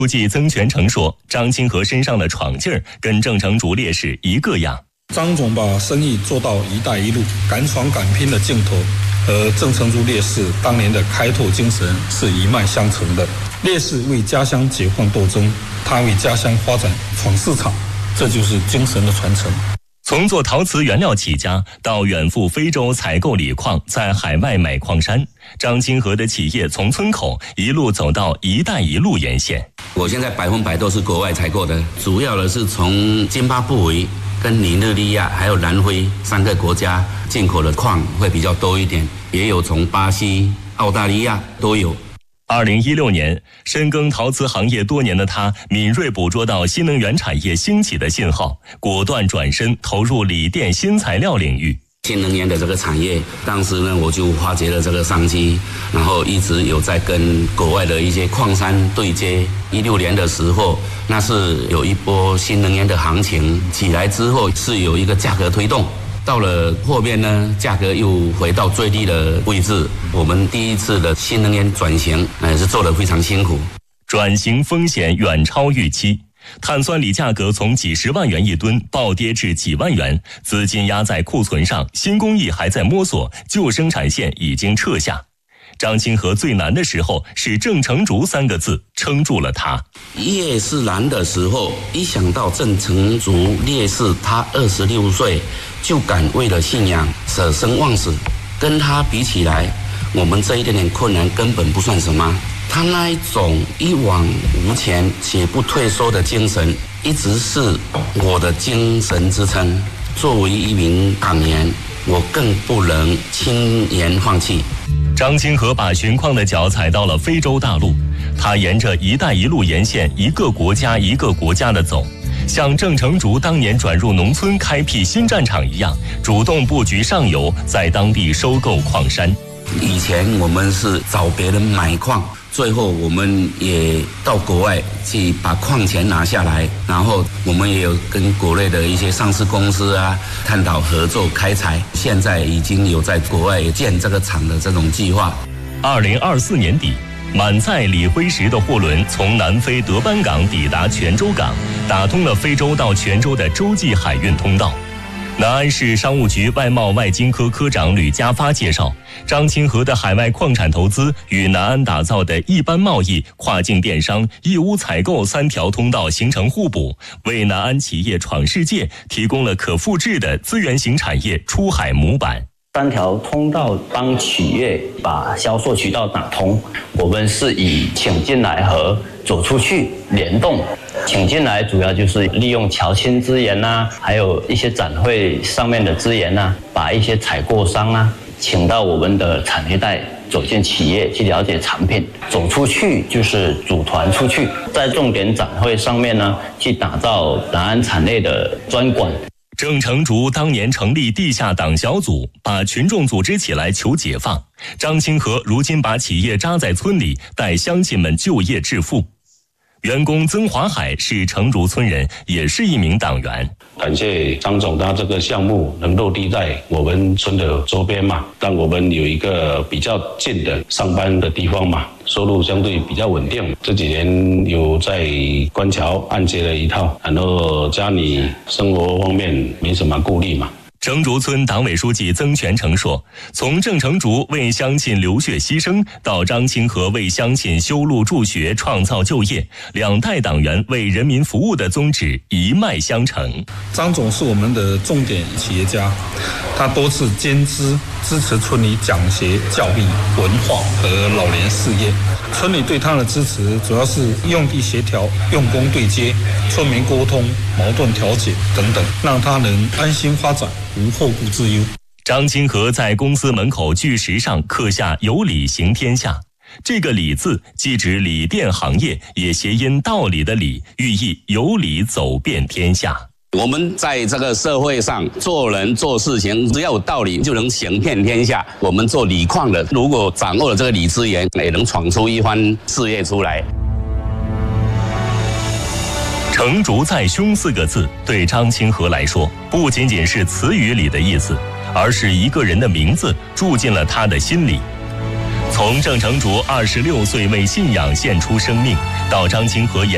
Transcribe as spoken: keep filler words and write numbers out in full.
书记曾全成说，张清和身上的闯劲儿跟郑成竹烈士一个样。 张总把生意做到一带一路，敢闯敢拼的劲头和郑成竹烈士当年的开拓精神是一脉相承的。烈士为家乡解放斗争，他为家乡发展闯市场，这就是精神的传承。 从做陶瓷原料起家，到远赴非洲采购锂矿，在海外买矿山，张清和的企业从村口一路走到一带一路沿线。 我现在百分百都是国外采购的，主要的是从津巴布韦、跟尼日利亚还有南非三个国家进口的矿会比较多一点，也有从巴西、澳大利亚都有。 二零一六年，深耕陶瓷行业多年的他，敏锐捕捉到新能源产业兴起的信号，果断转身投入锂电新材料领域。 新能源的这个产业，当时呢我就发掘了这个商机，然后一直有在跟国外的一些矿山对接。一六年的时候，那是有一波新能源的行情起来之后，是有一个价格推动。到了后面呢，价格又回到最低的位置。我们第一次的新能源转型，呃，是做得非常辛苦。 转型风险远超预期，碳酸锂价格从几十万元一吨暴跌至几万元，资金压在库存上，新工艺还在摸索，旧生产线已经撤下。张清和最难的时候是郑成竹三个字撑住了他。 夜是蓝的时候，一想到郑成竹烈士，他二十六岁就敢为了信仰舍生忘死，跟他比起来，我们这一点点困难根本不算什么。他那一种一往无前且不退缩的精神，一直是我的精神支撑。作为一名党员，我更不能轻言放弃。 张清和把寻矿的脚踩到了非洲大陆，他沿着一带一路沿线一个国家一个国家的走，像郑成竹当年转入农村开辟新战场一样，主动布局上游，在当地收购矿山。 以前我们是找别人买矿，最后我们也到国外去把矿权拿下来，然后我们也有跟国内的一些上市公司啊探讨合作开采，现在已经有在国外建这个厂的这种计划。 二零二四年底，满载锂辉石的货轮从南非德班港抵达泉州港，打通了非洲到泉州的洲际海运通道。南安市商务局外贸外经科科长吕家发介绍，张清和的海外矿产投资与南安打造的一般贸易、跨境电商、义乌采购三条通道形成互补，为南安企业闯世界提供了可复制的资源型产业出海模板。 三条通道帮企业把销售渠道打通，我们是以请进来和走出去联动。请进来主要就是利用侨青资源啊，还有一些展会上面的资源啊，把一些采购商啊请到我们的产业带，走进企业去了解产品。走出去就是组团出去，在重点展会上面呢，去打造南安产业的专馆。 郑成竹当年成立地下党小组，把群众组织起来求解放。张清和如今把企业扎在村里，带乡亲们就业致富。员工曾华海是成竹村人，也是一名党员。 感谢张总，他这个项目能落地在我们村的周边嘛，让我们有一个比较近的上班的地方嘛，收入相对比较稳定。这几年有在官桥按揭了一套，然后家里生活方面没什么顾虑嘛。 成竹村党委书记曾全成说，从郑成竹为乡亲流血牺牲，到张清和为乡亲修路助学创造就业，两代党员为人民服务的宗旨一脉相承。 张总是我们的重点企业家，他多次兼资支持村里讲学、教育、文化和老年事业。村里对他的支持主要是用地协调、用工对接、村民沟通、矛盾调解等等，让他能安心发展，无后顾之忧。 张清和在公司门口巨石上刻下“有理行天下”，这个“理”字既指锂电行业，也谐音道理的“理”，寓意有理走遍天下。 我们在这个社会上做人做事情，只要有道理就能行遍天下。我们做锂矿的，如果掌握了这个锂资源，也能闯出一番事业出来。 成竹在胸四个字对张清和来说，不仅仅是词语里的意思，而是一个人的名字住进了他的心里。从郑成竹二十六岁为信仰献出生命，到张清和